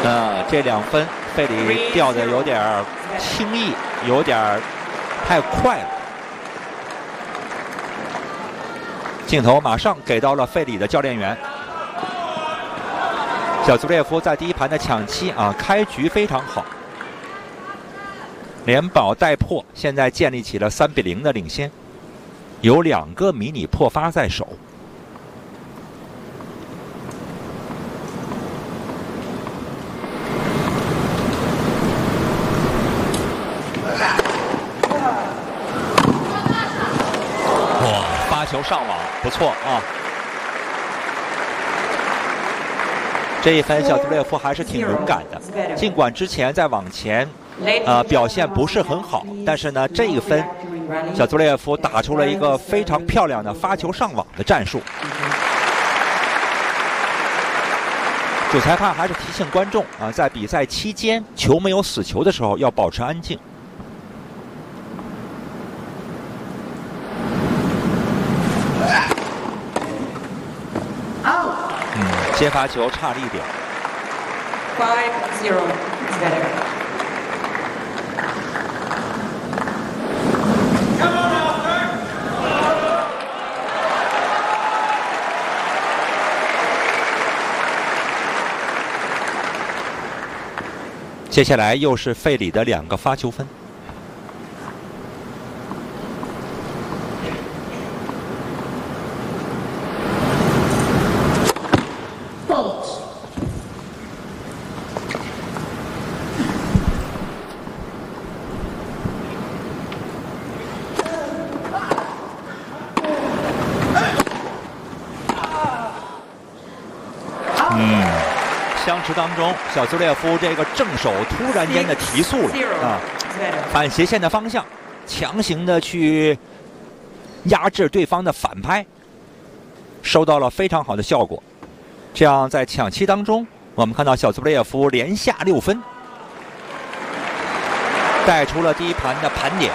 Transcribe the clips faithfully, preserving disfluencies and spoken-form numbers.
呃，这两分费里掉的有点轻易，有点太快了。镜头马上给到了费里的教练员。小祖列夫在第一盘的抢七啊，开局非常好，连保带破，现在建立起了三比零的领先，有两个迷你破发在手。哇，发球上网，不错啊！这一分小祖列夫还是挺勇敢的，尽管之前在网前，呃表现不是很好，但是呢这一分，小祖列夫打出了一个非常漂亮的发球上网的战术。主裁判还是提醒观众啊，在比赛期间球没有死球的时候要保持安静。接发球差了一点。 Five zero better. 接下来又是费里的两个发球分。相持当中，小祖列夫这个正手突然间的提速了啊，反斜线的方向，强行的去压制对方的反拍，收到了非常好的效果。这样在抢七当中，我们看到小祖列夫连下六分，带出了第一盘的盘点。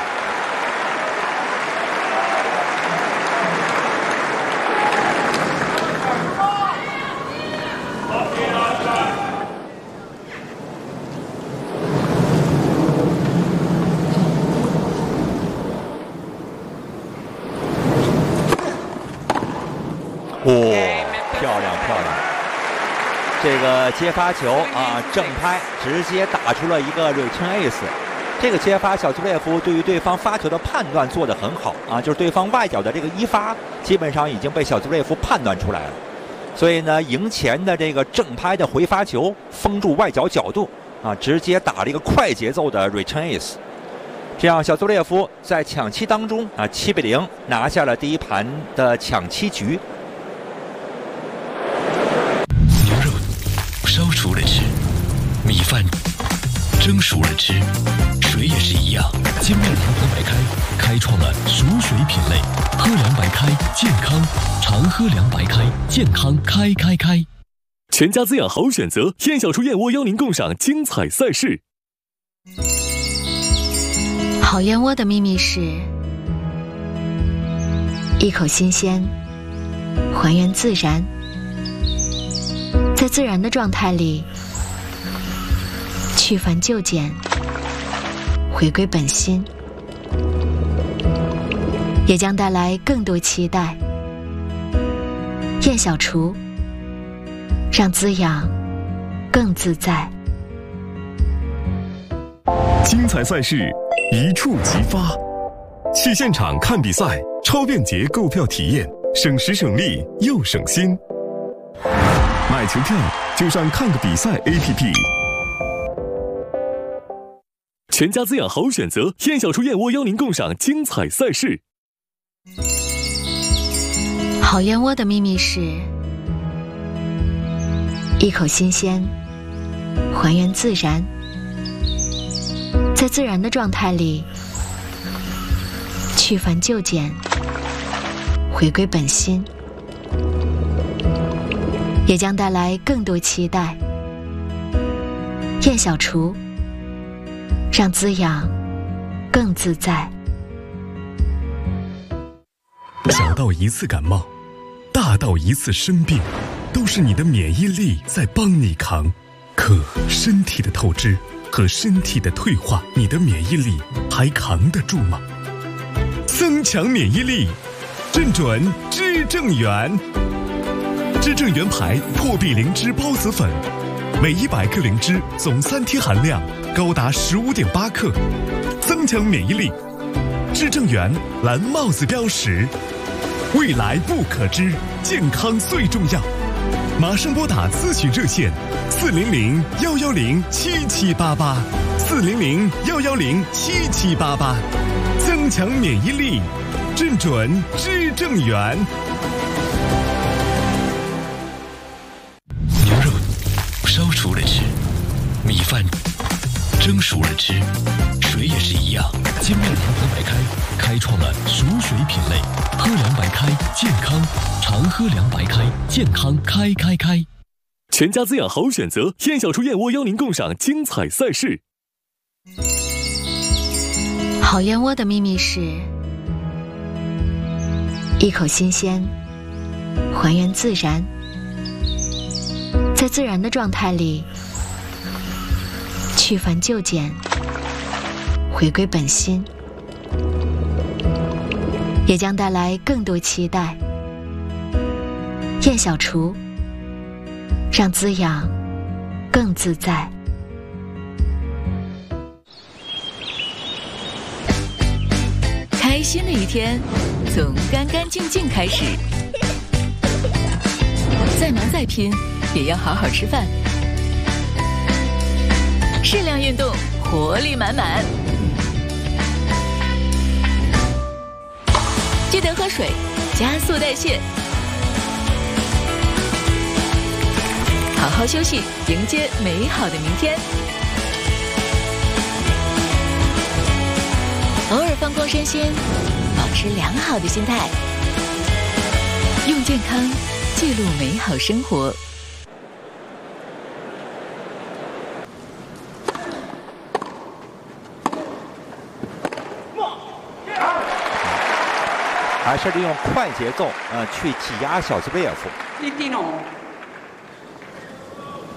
哦，漂亮漂亮！这个接发球啊，正拍直接打出了一个 return ace。这个接发，小祖列夫对于对方发球的判断做得很好啊，就是对方外角的这个一发，基本上已经被小祖列夫判断出来了。所以呢，赢前的这个正拍的回发球封住外角角度啊，直接打了一个快节奏的 return ace。这样，小祖列夫在抢七当中啊，七比零拿下了第一盘的抢七局。 烧熟了吃，米饭蒸熟了吃，水也是一样。金麦郎喝白开，开创了熟水品类。喝凉白开，健康，常喝凉白开，健康开开开。 全家滋养好选择，燕小厨燕窝邀您共赏精彩赛事。 好燕窝的秘密是一口新鲜，还原自然。在自然的状态里，去繁就简，回归本心，也将带来更多期待。燕小厨，让滋养更自在。 精彩赛事一触即发，去现场看比赛，超便捷购票体验，省时省力又省心。买球票就上看个比赛 A P P。 全家滋养好选择，燕小厨燕窝邀您共赏精彩赛事。 好燕窝的秘密是一口新鲜，还原自然。在自然的状态里，去繁就简，回归本心，也将带来更多期待。燕小厨，让滋养更自在。 小到一次感冒，大到一次生病，都是你的免疫力在帮你扛。 可身体的透支和身体的退化，你的免疫力还扛得住吗？增强免疫力，正准知正元。知正元牌破壁灵芝孢子粉，每一百克灵芝总三天含量高达十五点八克，增强免疫力。知正元蓝帽子标识，未来不可知，健康最重要。马上拨打咨询热线四零零幺幺零七七八八，四零零幺幺零七七八八，增强免疫力，正准知正元。 牛肉烧熟了吃，米饭蒸熟了吃，水也是一样。金麦良朋白开开创了熟水品类，喝凉白开，健康，常喝凉白开，健康开开开。 全家滋养好选择，燕小厨燕窝邀您共赏精彩赛事。 好燕窝的秘密是一口新鲜，还原自然，在自然的状态里去繁就简，回归本心，也将带来更多期待。燕小厨，让滋养更自在。 开心的一天从干干净净开始，再忙再拼也要好好吃饭，适量运动，活力满满。记得喝水，加速代谢。好好休息，迎接美好的明天。偶尔放空身心，保持良好的心态，用健康记录美好生活。 还是利用快节奏，呃，去挤压小兹贝耶夫。 fifteen all.